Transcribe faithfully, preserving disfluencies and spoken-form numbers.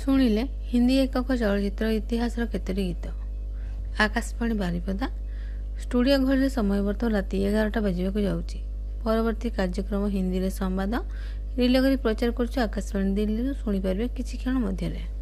ଶୁଣିଲେ ହିନ୍ଦୀ ଏକକ ଚଳଚ୍ଚିତ୍ର ଇତିହାସର କେତୋଟି ଗୀତ। ଆକାଶବାଣୀ ବାରିପଦା। ଷ୍ଟୁଡ଼ିଓ ଘଡ଼ିରେ ସମୟ ବର୍ତ୍ତମାନ ରାତି ଏଗାରଟା ବାଜିବାକୁ ଯାଉଛି। ପରବର୍ତ୍ତୀ କାର୍ଯ୍ୟକ୍ରମ ହିନ୍ଦୀରେ ସମ୍ବାଦ ରିଲେ କରି ପ୍ରଚାର କରୁଛୁ ଆକାଶବାଣୀ ଦିଲ୍ଲୀରୁ। ଶୁଣିପାରିବେ କିଛି କ୍ଷଣ ମଧ୍ୟରେ।